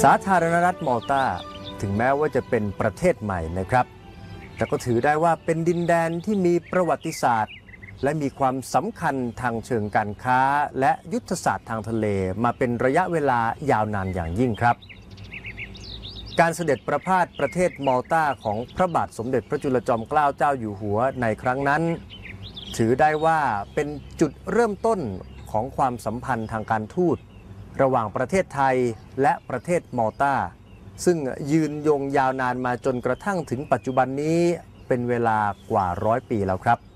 สาธารณรัฐมัลตาถึงแม้ว่าจะเป็นประเทศใหม่นะครับแต่ก็ถือได้ว่าเป็นดินแดนที่มีประวัติศาสตร์และมีความสำคัญทางเชิงการค้าและยุทธศาสตร์ทางทะเลมาเป็นระยะเวลายาวนานอย่างยิ่งครับการเสด็จประพาสประเทศมัลตาของพระบาทสมเด็จพระจุลจอมเกล้าเจ้าอยู่หัวในครั้งนั้นถือได้ว่าเป็นจุดเริ่มต้นของความสัมพันธ์ทางการทูตระหว่างประเทศไทยและประเทศมัลตาซึ่งยืนยงยาวนานมาจนกระทั่งถึงปัจจุบันนี้เป็นเวลากว่า100 ปีแล้วครับ